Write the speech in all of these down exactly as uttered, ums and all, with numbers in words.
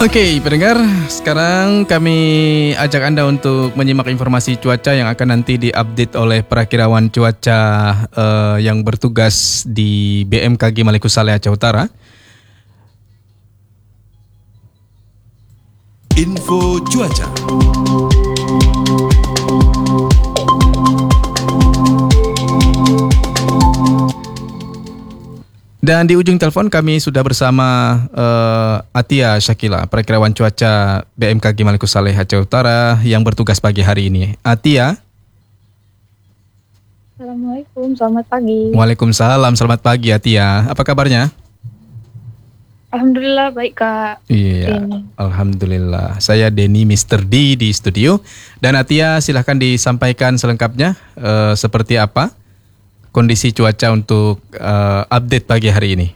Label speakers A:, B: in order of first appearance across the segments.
A: Oke, pendengar, sekarang kami ajak Anda untuk menyimak informasi cuaca yang akan nanti diupdate oleh perakirawan cuaca uh, yang bertugas di B M K G Maluku Saleh Aceh Utara.
B: Info cuaca.
A: Dan di ujung telepon kami sudah bersama uh, Atia Syakila, perakirawan cuaca B M K G Maluku Saleh Aceh Utara yang bertugas pagi hari ini. Atia.
C: Assalamualaikum, selamat pagi.
A: Waalaikumsalam, selamat pagi Atia. Apa kabarnya?
C: Alhamdulillah baik Kak.
A: Iya,
C: Ini.
A: Alhamdulillah. Saya Denny mister D di studio. Dan Atia silahkan disampaikan selengkapnya uh, seperti apa kondisi cuaca untuk uh, update pagi hari ini.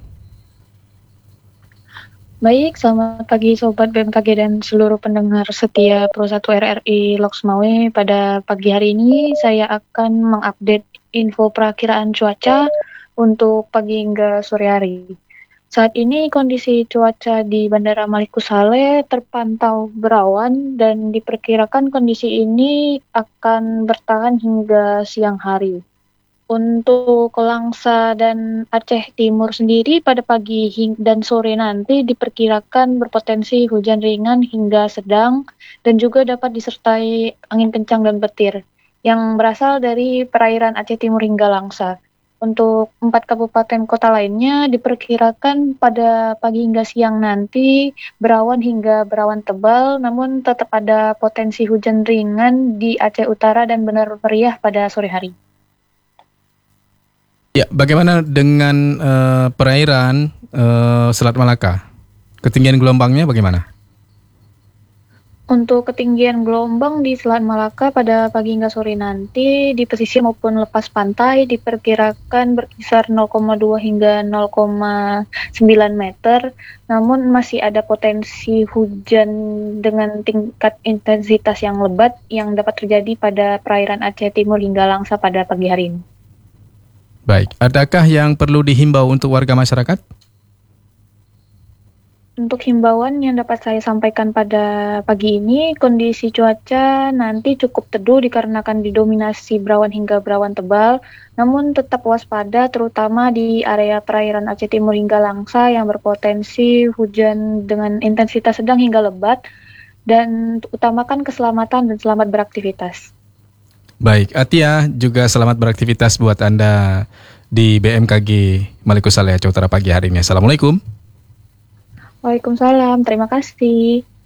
C: Baik, selamat pagi Sobat B M K G dan seluruh pendengar setia Pro satu R R I Loks Mawe. Pada pagi hari ini saya akan mengupdate info perakiraan cuaca untuk pagi hingga sore hari. Saat ini kondisi cuaca di Bandara Maluku Saleh terpantau berawan dan diperkirakan kondisi ini akan bertahan hingga siang hari. Untuk Langsa dan Aceh Timur sendiri pada pagi dan sore nanti diperkirakan berpotensi hujan ringan hingga sedang dan juga dapat disertai angin kencang dan petir yang berasal dari perairan Aceh Timur hingga Langsa. Untuk empat kabupaten kota lainnya diperkirakan pada pagi hingga siang nanti berawan hingga berawan tebal, namun tetap ada potensi hujan ringan di Aceh Utara dan Benar Meriah pada sore hari.
A: Ya, bagaimana dengan uh, perairan uh, Selat Malaka? Ketinggian gelombangnya bagaimana?
C: Untuk ketinggian gelombang di Selat Malaka pada pagi hingga sore nanti di pesisir maupun lepas pantai diperkirakan berkisar nol koma dua hingga nol koma sembilan meter, namun masih ada potensi hujan dengan tingkat intensitas yang lebat yang dapat terjadi pada perairan Aceh Timur hingga Langsa pada pagi hari ini.
A: Baik, adakah yang perlu dihimbau untuk warga masyarakat?
C: Untuk himbauan yang dapat saya sampaikan pada pagi ini, kondisi cuaca nanti cukup teduh dikarenakan didominasi berawan hingga berawan tebal, namun tetap waspada terutama di area perairan Aceh Timur hingga Langsa yang berpotensi hujan dengan intensitas sedang hingga lebat, dan utamakan keselamatan dan selamat beraktivitas.
A: Baik, Atia juga selamat beraktivitas buat Anda di B M K G Maluku Saleh Aceh Utara pagi hari ini. Assalamualaikum.
C: Waalaikumsalam, terima kasih.